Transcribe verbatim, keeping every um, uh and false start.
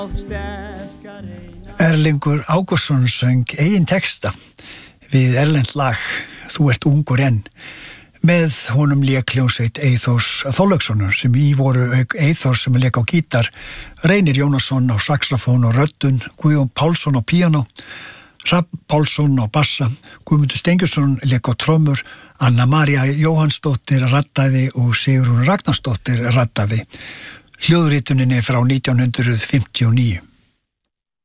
Erlingur Ágústsson söng eigin texta við erlent lag Þú ert ungur enn. Með honum lék hljómsveit Eyþórs Þorlákssonar sem í voru auk Eyþórs sem lék á gítar, Reynir Jónasson á saxofón og röddun, Guðjón Pálsson á píanó, Hrafn Pálsson á bassa, Guðmundur Stengjusson lék á trommur, Anna María Jóhannsdóttir raddaði og Sigrún Ragnarsdóttir raddaði. Hljóðritunin er frá nítján hundruð fimmtíu og níu.